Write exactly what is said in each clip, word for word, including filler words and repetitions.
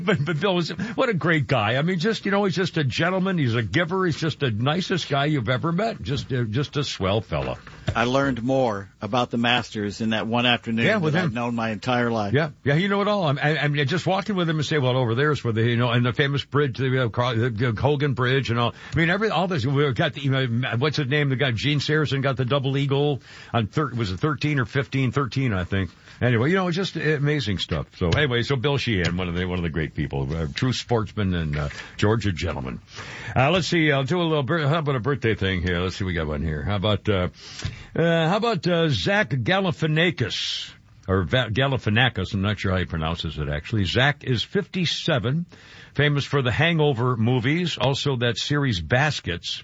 But, but Bill, was, what a great guy. I mean, just, you know, he's just a gentleman. He's a giver. He's just the nicest guy you've ever met. Just, uh, just a swell fella. I learned more about the Masters in that one afternoon yeah, than him. I've known my entire life. Yeah, yeah, you know it all. I, I mean, just walking with him and say, well, over there's where the, you know, and the famous bridge, the, uh, the Hogan Bridge and all. I mean, every, all this, we got the, you know, what's his name? The guy, Gene Saracen got the double eagle on thir- was it thirteen or fifteen? thirteen, I think. Anyway, you know, it's just amazing stuff. So anyway, so Bill Sheehan, one of the, one of the great people, a true sportsman and, uh, Georgia gentleman. Uh, let's see, I'll do a little, how about a birthday thing here? Let's see, we got one here. How about, uh, uh, how about, uh, Zach Galifianakis? Or Va- Galifianakis, I'm not sure how he pronounces it actually. Zach is fifty-seven, famous for the Hangover movies, also that series Baskets.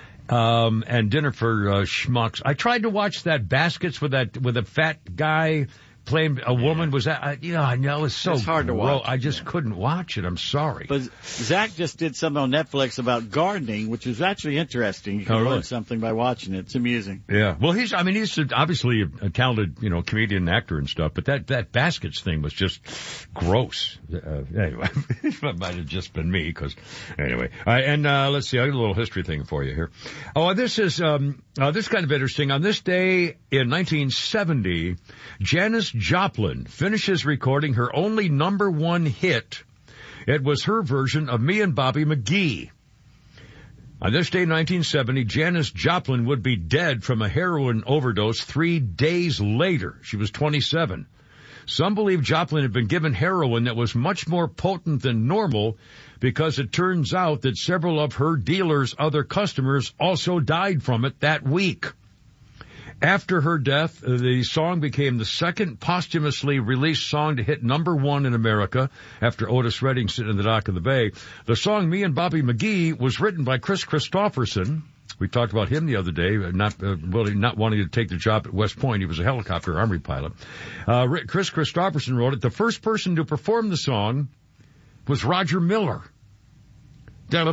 Um, and Dinner for uh, Schmucks. I tried to watch that Baskets with that, with a fat guy playing a woman. Yeah. Was that, I, you know, I know it's so it's hard gross. to watch. I just yeah. couldn't watch it. I'm sorry. But Zach just did something on Netflix about gardening, which is actually interesting. You can oh, learn really? something by watching it. It's amusing. Yeah. Well, he's, I mean, he's obviously a, a talented, you know, comedian and actor and stuff, but that, that Baskets thing was just gross. Uh, anyway, it might have just been me, cause anyway. Uh, and, uh, let's see, I got a little history thing for you here. Oh, this is, um, uh, this is kind of interesting. On this day in nineteen seventy, Janis Joplin finishes recording her only number one hit. It was her version of Me and Bobby McGee. On this day, nineteen seventy, Janis Joplin would be dead from a heroin overdose three days later. She was twenty-seven. Some believe Joplin had been given heroin that was much more potent than normal because it turns out that several of her dealer's other customers also died from it that week. After her death, the song became the second posthumously released song to hit number one in America after Otis Redding sitting in the dock of the bay. The song Me and Bobby McGee was written by Chris Christopherson. We talked about him the other day, not uh, really not wanting to take the job at West Point. He was a helicopter army pilot. Uh, Chris Christopherson wrote it. The first person to perform the song was Roger Miller. By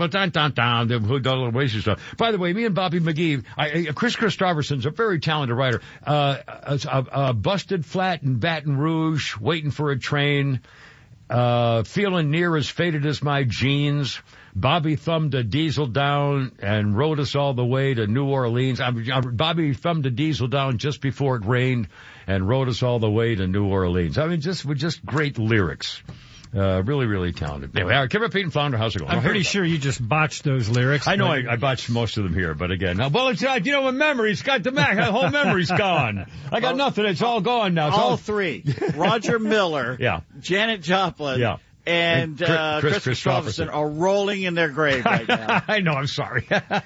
the way, me and Bobby McGee, I, I, Chris Christopherson's a very talented writer. Uh, uh, uh, busted flat in Baton Rouge, waiting for a train, uh, feeling near as faded as my jeans. Bobby thumbed a diesel down and rode us all the way to New Orleans. I, I, Bobby thumbed a diesel down just before it rained and rode us all the way to New Orleans. I mean, just, with just great lyrics. Uh, really, really talented. Anyway, all right, Kimber, Pete, and Flounder, how's it going? I'm oh, pretty sure you just botched those lyrics. I know I, I botched most of them here, but again, now, well, it's, uh, you know, my memory's got the Mac, the whole memory's gone. I got oh, nothing, it's all gone now. It's all, all three. Roger Miller, yeah. Janet Joplin, yeah. and, and uh, Chris, Chris, Chris Christopherson are rolling in their grave right now. I know, I'm sorry.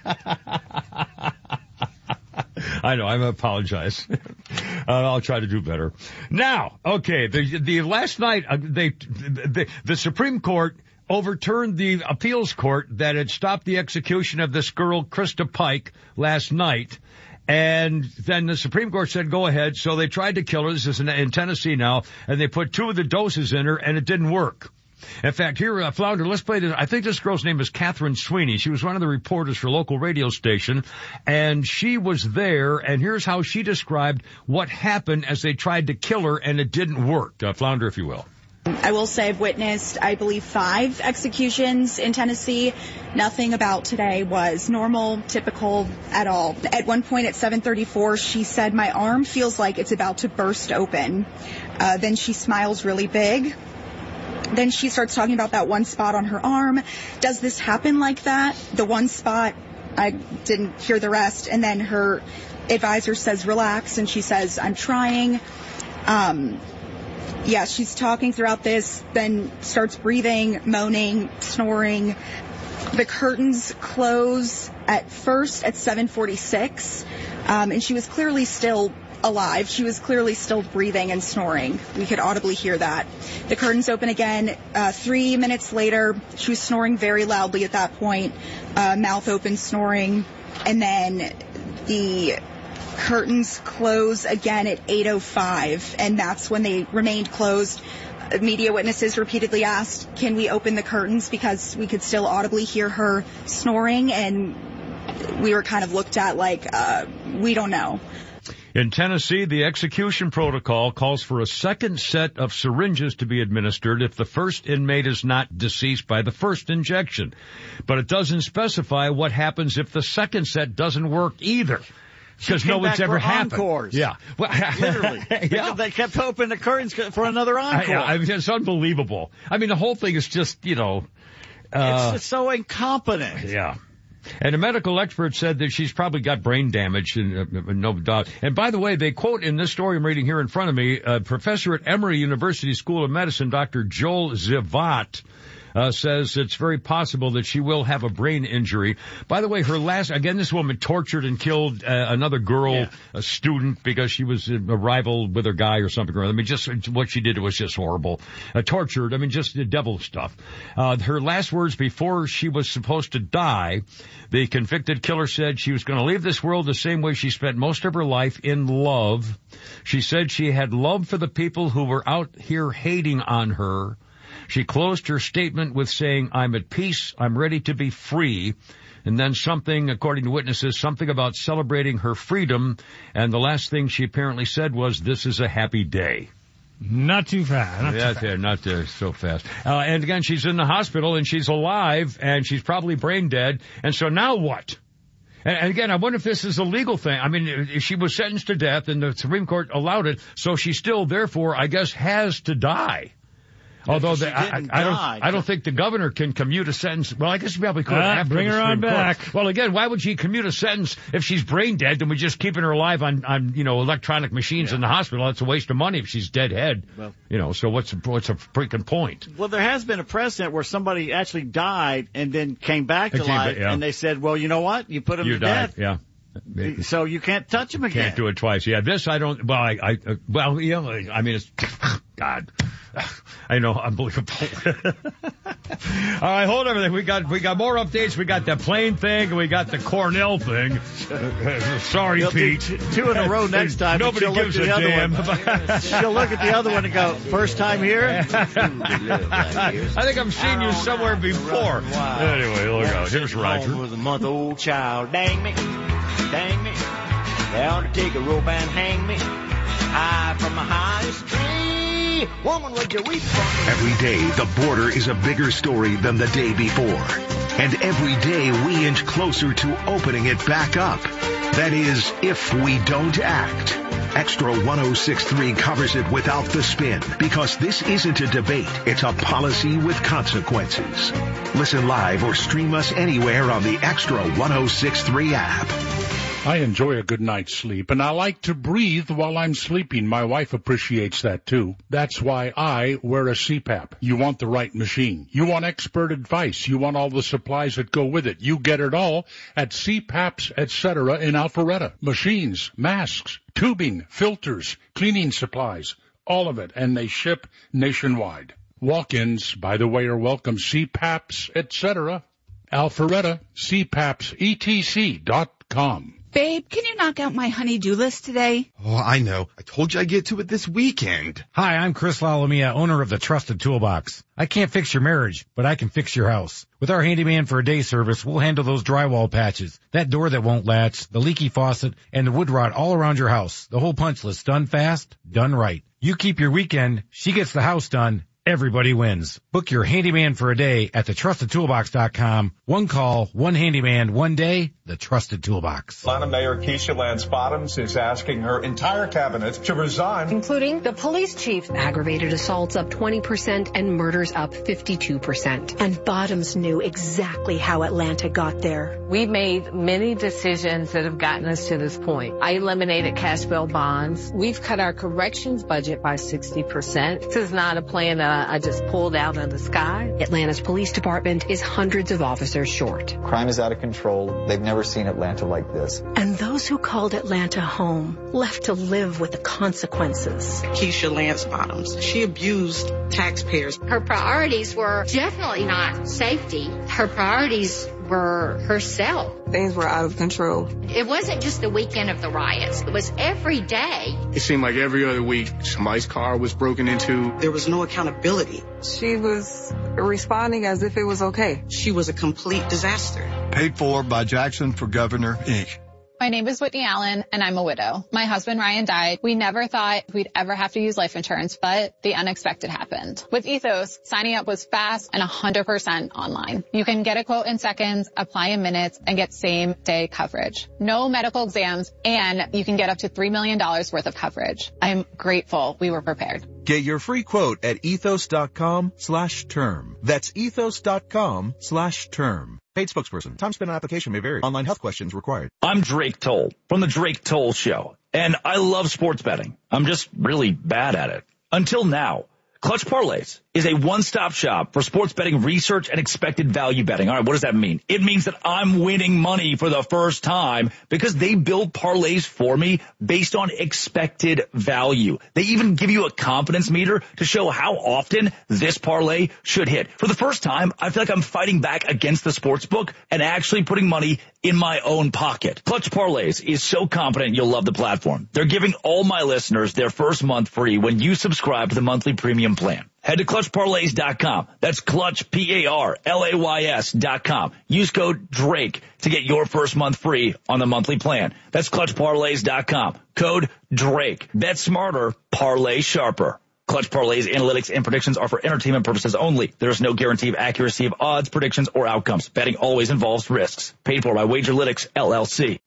I know, I apologize. uh, I'll try to do better. Now, okay, the, the last night, uh, they, the, the Supreme Court overturned the appeals court that had stopped the execution of this girl, Krista Pike, last night. And then the Supreme Court said, go ahead. So they tried to kill her. This is in, in Tennessee now. And they put two of the doses in her, and it didn't work. In fact, here, uh, Flounder, let's play this. I think this girl's name is Catherine Sweeney. She was one of the reporters for a local radio station, and she was there, and here's how she described what happened as they tried to kill her, and it didn't work. Uh, Flounder, if you will. I will say I've witnessed, I believe, five executions in Tennessee. Nothing about today was normal, typical at all. At one point at seven thirty-four, she said, my arm feels like it's about to burst open. Uh, then she smiles really big. Then she starts talking about that one spot on her arm. Does this happen like that? The one spot, I didn't hear the rest. And then her advisor says, relax. And she says, I'm trying. Um, yeah, she's talking throughout this, then starts breathing, moaning, snoring. The curtains close at first at seven forty-six. Um, and she was clearly still alive. She was clearly still breathing and snoring. We could audibly hear that. The curtains open again. Uh, three minutes later, she was snoring very loudly at that point, uh, mouth open, snoring. And then the curtains close again at eight oh five, and that's when they remained closed. Media witnesses repeatedly asked, can we open the curtains, because we could still audibly hear her snoring, and we were kind of looked at like, uh, we don't know. In Tennessee, the execution protocol calls for a second set of syringes to be administered if the first inmate is not deceased by the first injection. But it doesn't specify what happens if the second set doesn't work either. Because no one's ever happened. Encores. Yeah. Well, literally. Yeah. They kept opening the curtains for another encore. I, I mean, it's unbelievable. I mean, the whole thing is just, you know. Uh, it's just so incompetent. Yeah. And a medical expert said that she's probably got brain damage, and uh, no doubt. And by the way, they quote in this story I'm reading here in front of me, uh, professor at Emory University School of Medicine, Doctor Joel Zivat, Uh, says it's very possible that she will have a brain injury. By the way, her last, again, this woman tortured and killed uh, another girl, yeah. a student, because she was a rival with her guy or something. I mean, just what she did was just horrible. Uh, tortured, I mean, just the devil stuff. Uh, her last words before she was supposed to die, the convicted killer said she was going to leave this world the same way she spent most of her life, in love. She said she had love for the people who were out here hating on her. She closed her statement with saying, I'm at peace, I'm ready to be free. And then something, according to witnesses, something about celebrating her freedom. And the last thing she apparently said was, this is a happy day. Not too fast. Not yeah, too fast. Not uh, so fast. Uh, and again, she's in the hospital and she's alive and she's probably brain dead. And so now what? And, and again, I wonder if this is a legal thing. I mean, if she was sentenced to death and the Supreme Court allowed it, so she still, therefore, I guess, has to die. Although the, I, I don't, I don't think the governor can commute a sentence. Well, I guess he probably could. Uh, after bring the her on Supreme back. Court. Well, again, why would she commute a sentence if she's brain dead? Then we're just keeping her alive on, on you know, electronic machines yeah. in the hospital. It's a waste of money if she's dead head. Well, you know, so what's what's a freaking point? Well, there has been a precedent where somebody actually died and then came back to life, back, yeah. and they said, well, you know what? You put him you to died, death. Yeah. So you can't touch him again. Can't do it twice. Yeah, this I don't. Well, I, I uh, well, you know, I mean, it's God. I know, unbelievable. All right, hold everything. We got we got more updates. We got the plane thing, and we got the Cornell thing. Sorry, They'll Pete. Two, two in a row next time. Nobody gives a damn. She'll look at the other one and go, "First time here." I think I've seen you somewhere before. Anyway, look out. Here's Roger. Was a month-old child. Dang me, dang me. They ought to take a rope and hang me high from the highest tree. Woman, would you weep for me? Every day, the border is a bigger story than the day before. And every day, we inch closer to opening it back up. That is, if we don't act. Extra one oh six point three covers it without the spin, because this isn't a debate. It's a policy with consequences. Listen live or stream us anywhere on the Extra one oh six point three app. I enjoy a good night's sleep, and I like to breathe while I'm sleeping. My wife appreciates that, too. That's why I wear a C PAP. You want the right machine. You want expert advice. You want all the supplies that go with it. You get it all at C PAPs, et cetera in Alpharetta. Machines, masks, tubing, filters, cleaning supplies, all of it, and they ship nationwide. Walk-ins, by the way, are welcome. C PAPs, et cetera Alpharetta, C PAPs E T C dot com. Babe, can you knock out my honey-do list today? Oh, I know. I told you I'd get to it this weekend. Hi, I'm Chris Lalomia, owner of the Trusted Toolbox. I can't fix your marriage, but I can fix your house. With our handyman for a day service, we'll handle those drywall patches, that door that won't latch, the leaky faucet, and the wood rot all around your house. The whole punch list, done fast, done right. You keep your weekend, she gets the house done. Everybody wins. Book your handyman for a day at the trusted toolbox dot com. One call, one handyman, one day, the Trusted Toolbox. Atlanta Mayor Keisha Lance Bottoms is asking her entire cabinet to resign. Including the police chief. Aggravated assaults up twenty percent and murders up fifty-two percent. And Bottoms knew exactly how Atlanta got there. We've made many decisions that have gotten us to this point. I eliminated cash bail bonds. We've cut our corrections budget by sixty percent. This is not a plan that I just pulled out of the sky. Atlanta's police department is hundreds of officers short. Crime is out of control. They've never seen Atlanta like this. And those who called Atlanta home left to live with the consequences. Keisha Lance Bottoms. She abused taxpayers. Her priorities were definitely not safety. Her priorities were herself. Things were out of control. It wasn't just the weekend of the riots. It was every day. It seemed like every other week somebody's car was broken into. There was no accountability. She was responding as if it was okay. She was a complete disaster. Paid for by Jackson for Governor, Incorporated. My name is Whitney Allen, and I'm a widow. My husband, Ryan, died. We never thought we'd ever have to use life insurance, but the unexpected happened. With Ethos, signing up was fast and one hundred percent online. You can get a quote in seconds, apply in minutes, and get same-day coverage. No medical exams, and you can get up to three million dollars worth of coverage. I'm grateful we were prepared. Get your free quote at ethos.com slash term. That's ethos.com slash term. Paid spokesperson. Time spent on application may vary. Online health questions required. I'm Drake Toll from the Drake Toll Show, and I love sports betting. I'm just really bad at it. Until now. Clutch Parlays is a one-stop shop for sports betting research and expected value betting. All right, what does that mean? It means that I'm winning money for the first time because they build parlays for me based on expected value. They even give you a confidence meter to show how often this parlay should hit. For the first time, I feel like I'm fighting back against the sports book and actually putting money in my own pocket. Clutch Parlays is so confident you'll love the platform. They're giving all my listeners their first month free when you subscribe to the monthly premium plan. Head to clutch parlays dot com. That's Clutch, P A R L A Y S dot com. Use code DRAKE to get your first month free on the monthly plan. That's clutch parlays dot com. Code DRAKE. Bet smarter, parlay sharper. Clutch Parlays analytics and predictions are for entertainment purposes only. There is no guarantee of accuracy of odds, predictions, or outcomes. Betting always involves risks. Paid for by Wagerlytics, L L C.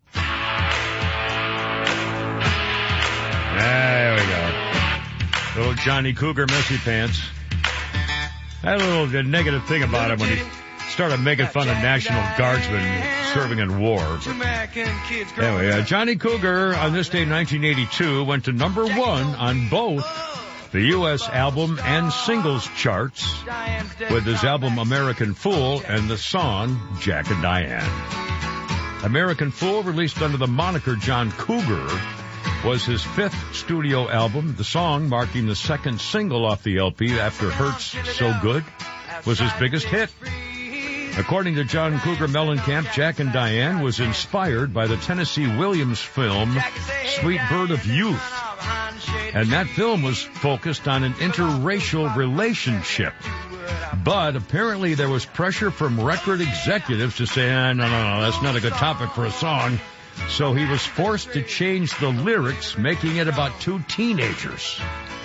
There we go. Little Johnny Cougar Messy Pants. Had a little negative thing about him when he started making fun of National Guardsmen serving in war. Anyway, uh, Johnny Cougar on this day in nineteen eighty-two went to number one on both the U S album and singles charts with his album American Fool and the song Jack and Diane. American Fool, released under the moniker John Cougar, was his fifth studio album. The song, marking the second single off the L P after Hurts So Good, was his biggest hit. According to John Cougar Mellencamp, Jack and Diane was inspired by the Tennessee Williams film Sweet Bird of Youth. And that film was focused on an interracial relationship. But apparently there was pressure from record executives to say, ah, no, no, no, that's not a good topic for a song. So he was forced to change the lyrics, making it about two teenagers. So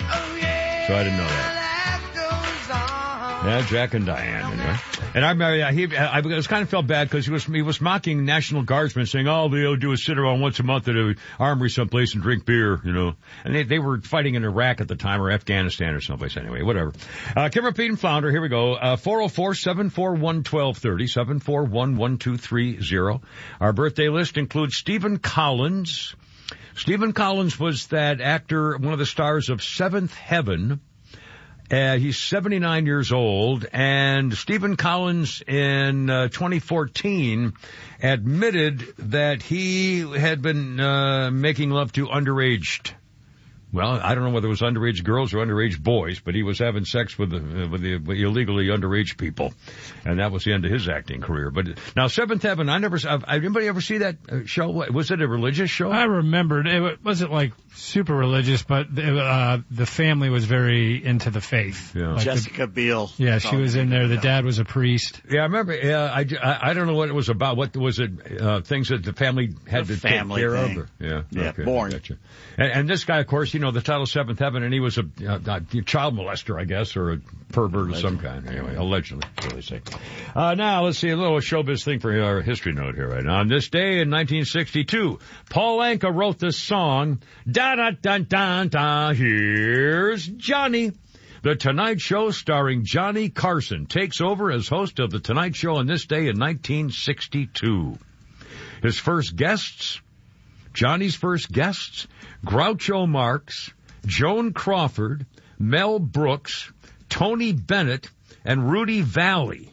I didn't know that. Yeah, Jack and Diane, anyway. And I remember, he, I was kind of felt bad because he was, he was mocking National Guardsmen, saying, all they'll do is sit around once a month at an armory someplace and drink beer, you know. And they, they were fighting in Iraq at the time, or Afghanistan or someplace anyway, whatever. Uh, Kim Repeat and Flounder, here we go. Uh, four oh four, seven four one, one two three oh, seven four one, one two three oh. Our birthday list includes Stephen Collins. Stephen Collins was that actor, one of the stars of Seventh Heaven. Uh, he's seventy-nine years old, and Stephen Collins in uh, twenty fourteen admitted that he had been uh, making love to underage, well, I don't know whether it was underage girls or underage boys, but he was having sex with the, uh, with the with illegally underage people, and that was the end of his acting career. But now, Seventh Heaven, I never, uh, anybody ever see that show? Was it a religious show? I remembered. It wasn't like super religious, but uh, the family was very into the faith. Yeah. Like Jessica the, Biel. Yeah, she was in there. The dad was a priest. Yeah, I remember. Yeah, I, I, I don't know what it was about. What was it? Uh, things that the family had the to family take care thing. of? Or, yeah, yeah, okay, born. Gotcha. And, and this guy, of course, you know the title Seventh Heaven, and he was a, a, a child molester, I guess, or a pervert allegedly. Of some kind. Anyway, allegedly, so they say. Uh, now let's see a little showbiz thing for our history note here. Right now, on this day in nineteen sixty-two, Paul Anka wrote this song. Da da da da da. Here's Johnny. The Tonight Show, starring Johnny Carson, takes over as host of The Tonight Show on this day in nineteen sixty-two. His first guests, Johnny's first guests, Groucho Marx, Joan Crawford, Mel Brooks, Tony Bennett, and Rudy Valley.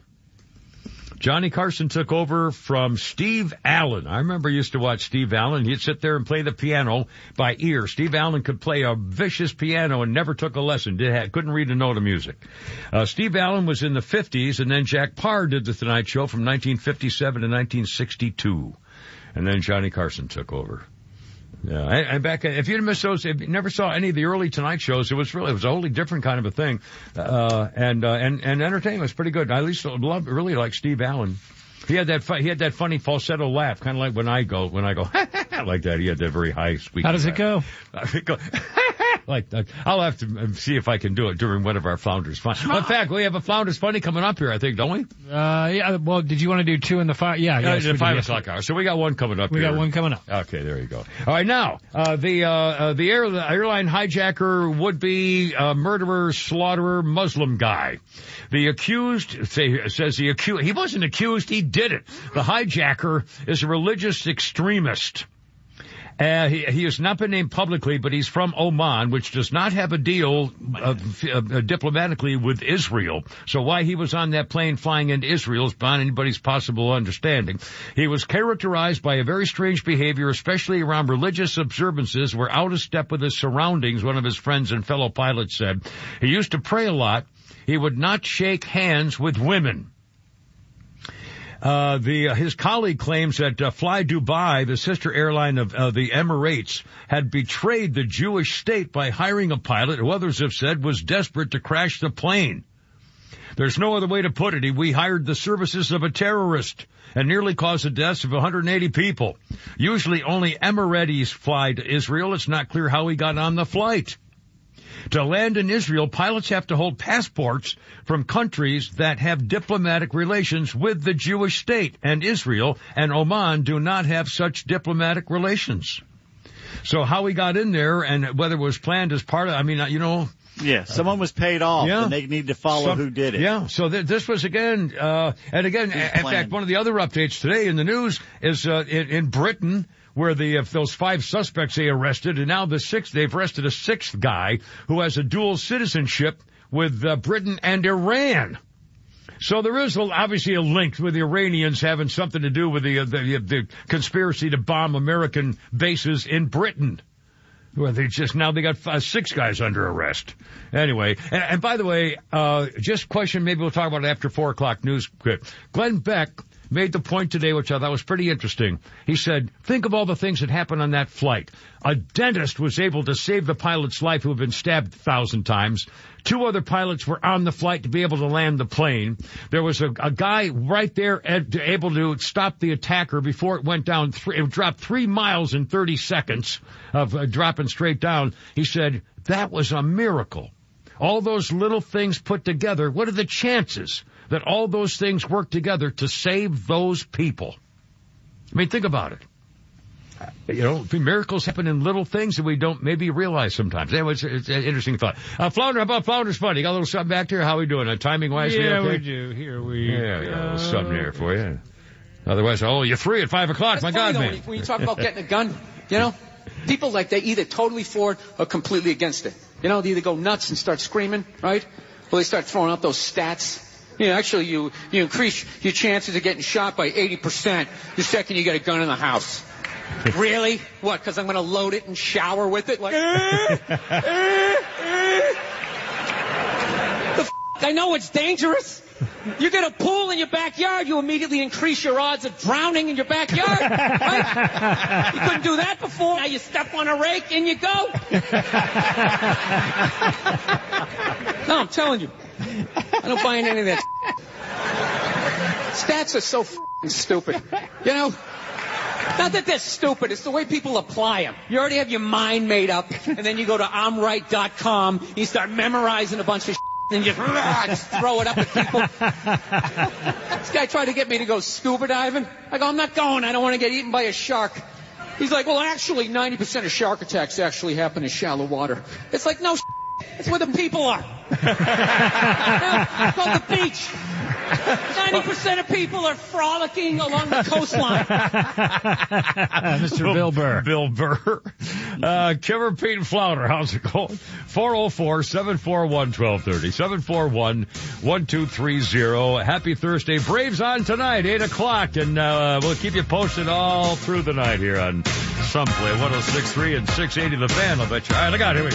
Johnny Carson took over from Steve Allen. I remember I used to watch Steve Allen. He'd sit there and play the piano by ear. Steve Allen could play a vicious piano and never took a lesson. Did have, couldn't read a note of music. Uh, Steve Allen was in the fifties, and then Jack Parr did The Tonight Show from nineteen fifty-seven to nineteen sixty-two. And then Johnny Carson took over. Yeah, and, and back, if you missed those, if you never saw any of the early Tonight shows, it was really, it was a wholly different kind of a thing. Uh, and, uh, and, and entertainment was pretty good. I at least loved, really like Steve Allen. He had that, fu- he had that funny falsetto laugh, kind of like when I go, when I go, like that. He had that very high squeaky. How does it go? Like, uh, I'll have to see if I can do it during one of our Flounders Fun. In fact, we have a Flounders Funny coming up here, I think, don't we? Uh, yeah. Well, did you want to do two in the five? Yeah, yeah. yes, the five yes, o'clock hour. So we got one coming up we here. We got one coming up. Okay, there you go. All right, now, uh, the, uh, uh the, air, the airline hijacker would be uh, murderer, slaughterer, Muslim guy. The accused, say, says the accused, he wasn't accused, he did it. The hijacker is a religious extremist. Uh, he, he has not been named publicly, but he's from Oman, which does not have a deal uh, uh, diplomatically with Israel. So why he was on that plane flying into Israel is beyond anybody's possible understanding. He was characterized by a very strange behavior, especially around religious observances, were out of step with his surroundings, one of his friends and fellow pilots said. He used to pray a lot. He would not shake hands with women. Uh, the, uh, his colleague claims that, uh, Fly Dubai, the sister airline of, uh, the Emirates, had betrayed the Jewish state by hiring a pilot who others have said was desperate to crash the plane. There's no other way to put it. We hired the services of a terrorist and nearly caused the deaths of one hundred eighty people. Usually only Emiratis fly to Israel. It's not clear how he got on the flight. To land in Israel, pilots have to hold passports from countries that have diplomatic relations with the Jewish state, and Israel and Oman do not have such diplomatic relations. So how he got in there and whether it was planned as part of, I mean, you know. Yeah, someone was paid off, yeah. and they need to follow Some, who did it. Yeah, so th- this was again, uh, and again, in planned. fact, one of the other updates today in the news is uh, in, in Britain, where the uh, those five suspects they arrested, and now the sixth, they've arrested a sixth guy who has a dual citizenship with uh, Britain and Iran. So there is a, obviously a link with the Iranians having something to do with the, uh, the the conspiracy to bomb American bases in Britain. Well, they just now they got five, six guys under arrest. Anyway, and, and by the way, uh just question, maybe we'll talk about it after four o'clock news clip. Glenn Beck made the point today, which I thought was pretty interesting. He said, think of all the things that happened on that flight. A dentist was able to save the pilot's life who had been stabbed a thousand times. Two other pilots were on the flight to be able to land the plane. There was a, a guy right there at, able to stop the attacker before it went down. Three, it dropped three miles in thirty seconds of uh, dropping straight down. He said, that was a miracle. All those little things put together, what are the chances that all those things work together to save those people? I mean, think about it. You know, miracles happen in little things that we don't maybe realize sometimes. Anyway, it's, it's an interesting thought. Uh, Flounder, how about Flounder's Fun? You got a little something back there? How we doing? Uh, timing-wise? Yeah, okay? we do. Here we go. Yeah, we got a little something there for you. Otherwise, oh, you're free at five o'clock. That's My funny, God, though, man. When you, when you talk about getting a gun, you know, people like they either totally for it or completely against it. You know, they either go nuts and start screaming, right? Or they start throwing out those stats. You know, actually, you, you increase your chances of getting shot by eighty percent the second you get a gun in the house. Really? What, because I'm going to load it and shower with it? Like, eh, eh, eh. The f***, I know it's dangerous. You get a pool in your backyard, you immediately increase your odds of drowning in your backyard. Right? You couldn't do that before. Now you step on a rake and you go. No, I'm telling you. I don't buy into any of that. Stats are so f***ing stupid. You know? Not that they're stupid, it's the way people apply them. You already have your mind made up, and then you go to I'm right dot com, you start memorizing a bunch of shit, and you just, just throw it up at people. This guy tried to get me to go scuba diving. I go, I'm not going, I don't want to get eaten by a shark. He's like, well, actually, ninety percent of shark attacks actually happen in shallow water. It's like, no, it's where the people are. It's called the beach. ninety percent of people are frolicking along the coastline. Mister Bill Burr. Bill Burr. Uh, Killer Pete and Flounder, how's it going? four oh four, seven four one, one two three oh. seven four one, one two three oh. Happy Thursday. Braves on tonight, eight o'clock, and uh, we'll keep you posted all through the night here on Someplay one oh six point three and six eighty The Fan, I'll bet you. All right, look out, here we go.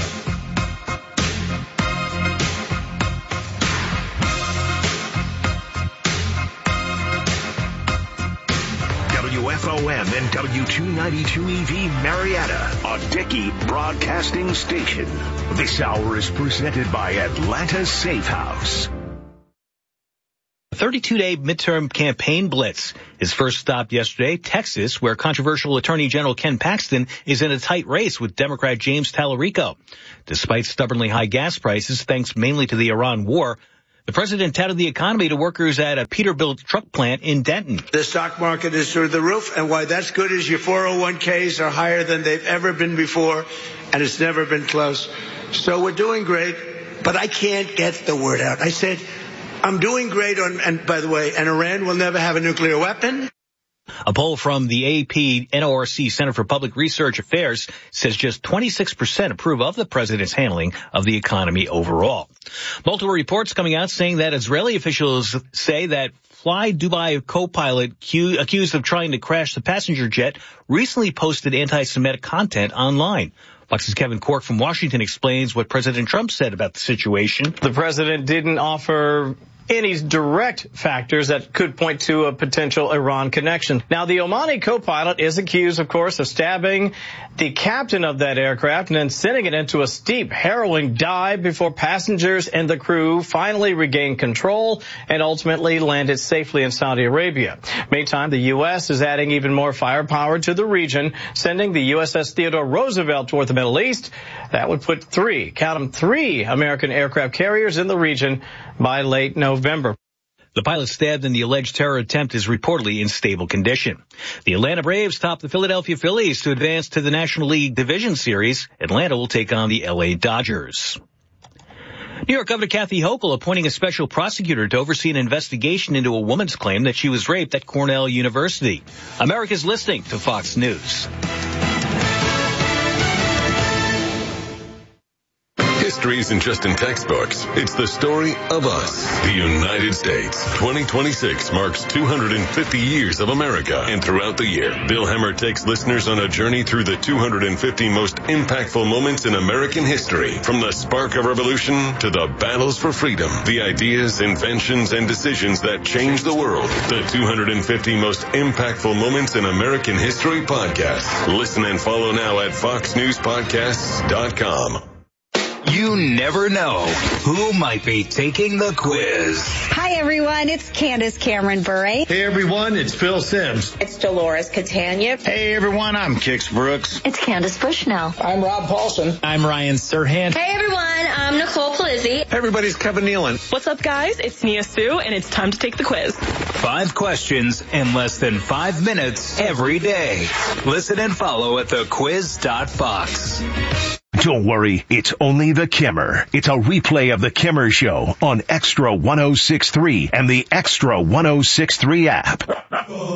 W F O M and W two ninety-two E V Marietta, a Dickey broadcasting station. This hour is presented by Atlanta Safe House. thirty-two day midterm campaign blitz. His first stop yesterday, Texas, where controversial Attorney General Ken Paxton is in a tight race with Democrat James Tallarico. Despite stubbornly high gas prices, thanks mainly to the Iran war, the president touted the economy to workers at a Peterbilt truck plant in Denton. The stock market is through the roof, and why that's good is your four oh one k's are higher than they've ever been before, and it's never been close. So we're doing great, but I can't get the word out. I said, I'm doing great on, and by the way, and Iran will never have a nuclear weapon. A poll from the A P N O R C Center for Public Research Affairs says just twenty-six percent approve of the president's handling of the economy overall. Multiple reports coming out saying that Israeli officials say that Fly Dubai co-pilot accused of trying to crash the passenger jet recently posted anti-Semitic content online. Fox's Kevin Cork from Washington explains what President Trump said about the situation. The president didn't offer any direct factors that could point to a potential Iran connection. Now, the Omani co-pilot is accused, of course, of stabbing the captain of that aircraft and then sending it into a steep, harrowing dive before passengers and the crew finally regained control and ultimately landed safely in Saudi Arabia. Meantime, the U S is adding even more firepower to the region, sending the U S S Theodore Roosevelt toward the Middle East. That would put three, count them, three American aircraft carriers in the region by late November. The pilot stabbed in the alleged terror attempt is reportedly in stable condition. The Atlanta Braves topped the Philadelphia Phillies to advance to the National League Division Series. Atlanta will take on the L A Dodgers. New York Governor Kathy Hochul appointing a special prosecutor to oversee an investigation into a woman's claim that she was raped at Cornell University. America's listening to Fox News. History isn't just in textbooks. It's the story of us, the United States. twenty twenty-six marks two hundred fifty years of America. And throughout the year, Bill Hemmer takes listeners on a journey through the two hundred fifty most impactful moments in American history. From the spark of revolution to the battles for freedom, the ideas, inventions, and decisions that changed the world. The two hundred fifty most impactful moments in American history podcast. Listen and follow now at fox news podcasts dot com. You never know who might be taking the quiz. Hi, everyone. It's Candace Cameron Bure. Hey, everyone. It's Phil Sims. It's Dolores Catania. Hey, everyone. I'm Kix Brooks. It's Candace Bushnell. I'm Rob Paulson. I'm Ryan Serhant. Hey, everyone. I'm Nicole Palizzi. Everybody's Kevin Nealon. What's up, guys? It's Nia Sue, and it's time to take the quiz. Five questions in less than five minutes every day. Listen and follow at the quiz dot fox. Don't worry, it's only the Kimmer. It's a replay of the Kimmer Show on Extra one oh six point three and the Extra one oh six point three app.